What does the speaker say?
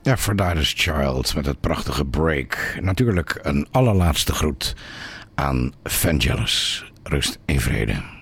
Ja, Fordyce's Child met het prachtige Break. Natuurlijk een allerlaatste groet aan Vangelis. Rust in vrede.